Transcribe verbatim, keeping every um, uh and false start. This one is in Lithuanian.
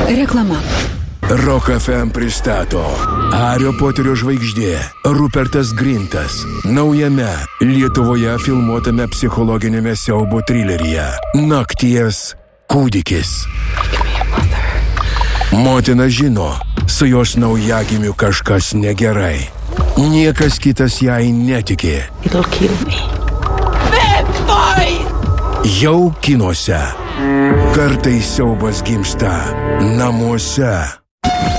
Reklama. Rock F M pristato Hario Poterio žvaigždė Rupertas Grintas naujame Lietuvoje filmuotame psichologinėme siaubo trileryje Nakties kūdikis. Motina žino, su jos naujagimiu kažkas negerai. Niekas kitas jai netiki. It'll kill me. Jau kinuose. Kartais siaubas gimsta namuose.